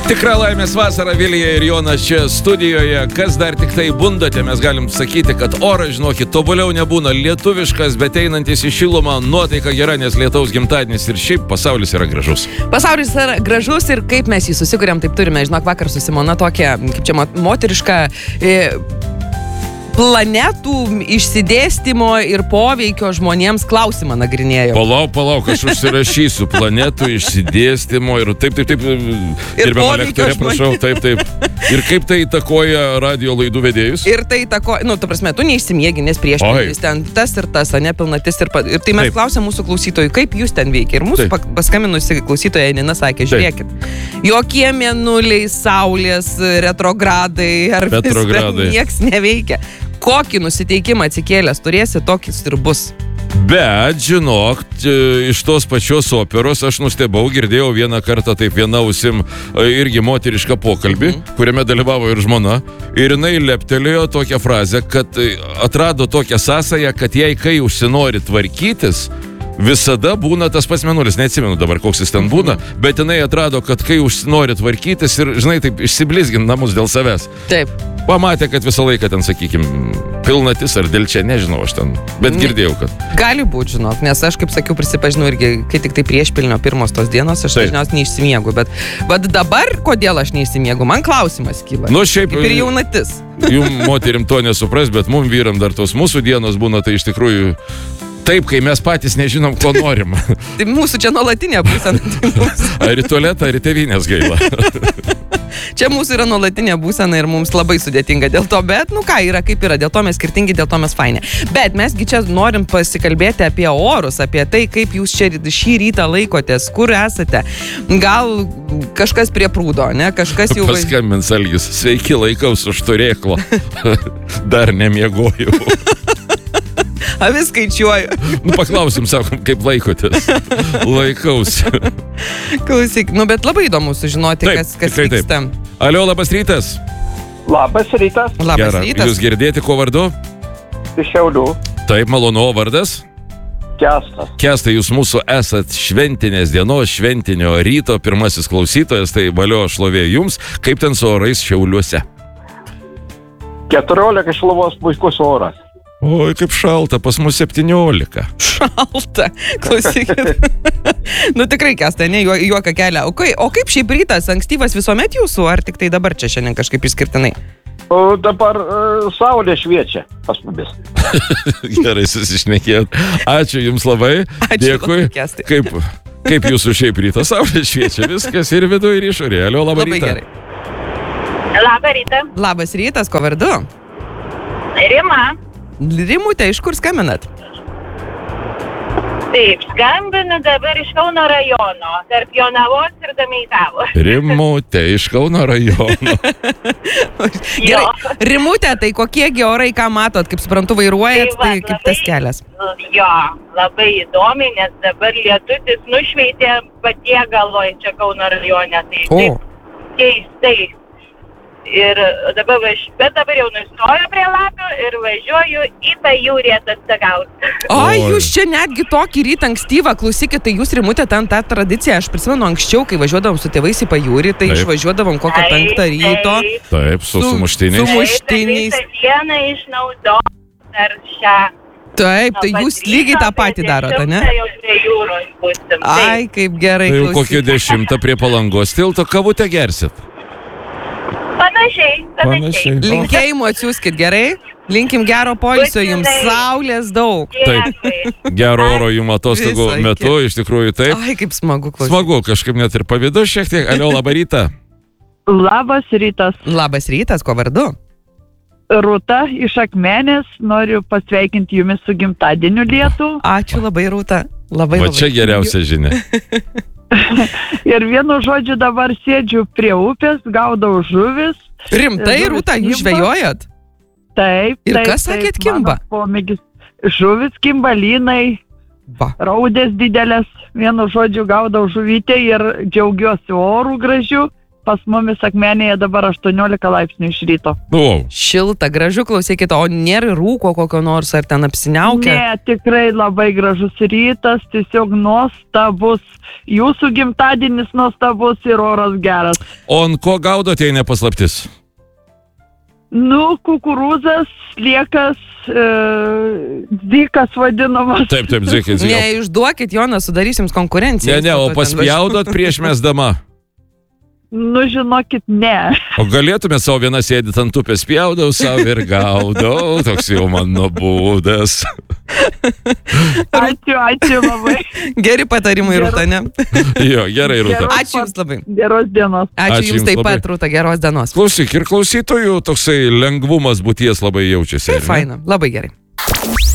Tikra laimės vasara, Vilija ir Jonas čia studijoje. Kas dar tik tai bundate, mes galim sakyti, kad oras, žinokit, tobuliau nebūna. Lietuviškas, bet einantis į šilumą, nuotaika gera, nes lietaus gimtadienis ir šiaip pasaulis yra gražus. Pasaulis yra gražus ir kaip mes jį susikuriam, taip turime. Žinok, vakar su Simona tokia, kaip čia moteriška planetų išsidėstymo ir poveikio žmonėms klausimą nagrinėjau. Palauk, aš užsirašysiu. Planetų išsidėstymo ir taip. Gerbiama lektorė, prašau, taip. Ir kaip tai įtakoja radio laidų vedėjus? Ir tai įtakoja, ta prasme, tu neišsimiegi, nes priešpilnis ten tas ir tas, nepilnatis ir tai mes klausėm mūsų klausytojų, kaip jūs ten veikia. Ir mūsų paskaminusi klausytoja Janina sakė, žiūrėkit, jokie mėnuliai, saulės, retrogradai ar nieks neveikia. Kokį nusiteikimą atsikėlęs turėsi, tokis ir bus. Bet, žinok, iš tos pačios operos aš nustebau, girdėjau vieną kartą taip viena ausim irgi moterišką pokalbį, kuriame dalyvavo ir žmona. Ir jinai leptelėjo tokią frazę, kad atrado tokią sąsają, kad jei kai užsinori tvarkytis, visada būna tas pats mėnulis. Neatsimenu dabar, koks jis ten būna, bet jinai atrado, kad kai užsinori tvarkytis ir, žinai, taip išsiblizgint namus dėl savęs. Taip. Pamatė, kad visą laiką ten, sakykim, pilnatis ar dėl čia, nežinau aš ten, bet girdėjau, kad... Gali būti, žinok, nes aš, kaip sakiau, prisipažinau irgi, kai tik tai priešpilnio pirmos tos dienos, aš dažniausiai neišsimiegu, bet dabar, kodėl aš neišsimiegu, man klausimas kyla. Šiaip, kaip ir jaunatis. Jum moterim to nesupras, bet mum vyram dar tos mūsų dienos būna, tai iš tikrųjų... Taip, kai mes patys nežinom, ko norim. Tai mūsų čia nuolatinė būsena. Ar į tualetą, ar į tėvynės gailą. Čia mūsų yra nuolatinė būsena ir mums labai sudėtinga dėl to, bet, yra kaip yra, dėl to mes skirtingi, dėl to mes faini. Bet mesgi čia norim pasikalbėti apie orus, apie tai, kaip jūs čia šį rytą laikotės, kur esate. Gal kažkas prie prūdo, ne? Kažkas jau... Paskambins Algis, sveiki, laikaus už turėklo. Dar nemiegojau. Avis skaičiuoju. Paklausim, sakom, kaip laikotės. Laikausi. Klausyk, bet labai įdomu sužinoti, kas vyksta. Alio, labas rytas. Labas rytas. Labas rytas. Jūs girdėti, ko vardu? Iš Šiaulių. Taip, malonu, vardas? Kęstas. Kęstai, jūs mūsų esat šventinės dienos, šventinio ryto pirmasis klausytojas, tai valio šlovė jums. Kaip ten su orais Šiauliuose? 14 šilumos, puikus oras. Oi, kaip šalta, pas mus 17. Šalta, klausykit. Tikrai, Kęstai, ne, juoką kelia. O kaip šiaip rytas, ankstyvas visuomet jūsų, ar tik tai dabar čia šiandien kažkaip išskirtinai? Dabar saulė šviečia pas mumis. Gerai susišnekėjot. Ačiū jums labai. Dėkui. Kaip jūsų šiaip rytas, saulė šviečia, viskas ir viduje, ir išorėje. Alio, labą rytą. Labai gerai. Labą rytą. Labas rytas, ko vardu? Rima. Rimutė, iš kur skambinat? Taip, skambinu dabar iš Kauno rajono, tarp Jonavos ir Domeikavos. Rimutė, iš Kauno rajono. Gerai, Rimutė, tai kokiegi orai, ką matot, kaip suprantu, vairuojat, tai kaip tas kelias? Jo, labai įdomiai, nes dabar lietutis nušveitė Patiegaloj čia Kauno rajone, tai taip keistai. Ir dabar jau nustoju prie Lapių ir važiuoju į Pajūrį atostogauti. Jūs čia netgi tokį rytą ankstyvą, klausykit, tai jūs Rimutė ten tą tradiciją, aš prisimenu anksčiau, kai važiuodavom su tėvais į Pajūrį, tai išvažiuodavom kokią 5 ryto. Taip, su sumuštiniais. Visą dieną išnaudoju per šią. Taip, tai jūs lygiai tą patį darote, ne? Ai, kaip gerai, klausykit. Tai jau kokią 10 prie Palangos tilto kavutę gersit? Panašiai. Linkėjimų atsiųskit, gerai? Linkim gero poilsio jums, saulės daug. Taip, gero oro jums atostogų metu, iš tikrųjų taip. Ai, kaip smagu klausyti. Smagu, kažkaip net ir pavydu šiek tiek. Alio, labą rytą. Labas rytas. Labas rytas, ko vardu? Rūta iš Akmenės, noriu pasveikinti jumis su gimtadieniu lietų. Ačiū labai, Rūta. Labai. Čia geriausia žinia. Ir vienu žodžiu dabar sėdžiu prie upės, gaudau žuvis. Rimtai, Rūta, jūs žvejojat? Taip. Ir kas sakėt kimba? Pomėgis. Žuvis kimba, lynai, raudės didelės. Vienu žodžiu gaudau žuvytę ir džiaugiuosi orų gražių. pas mumis Akmenėje dabar 18 laipsnių iš ryto. Wow. Šilta, gražu, klausykite, o nėra rūko kokio nors, ar ten apsiniaukia? Ne, tikrai labai gražus rytas, tiesiog nuostabus. Jūsų gimtadienis nuostabus ir oras geras. O ant ko gaudote, jei nepaslaptis? Nu, kukurūzas, sliekas, dzikas vadinamas. Taip, dzikas. Neišduokit, Jonas, sudarysim konkurenciją. Ne, o paspjaudot prieš mesdama? Nu, žinokit, ne. O galėtume savo vieną sėdit ant upės, spjaudau savo ir gaudau, toks jau mano būdas. Ačiū labai. Geri patarimai, Rūta, ne? Jo, gerai, Rūta. Ačiū Jums labai. Geros dienos. Ačiū Jums taip pat, Rūta, geros dienos. Klausyk, ir klausytojų toksai lengvumas būties labai jaučiasi. Tai faina, labai gerai.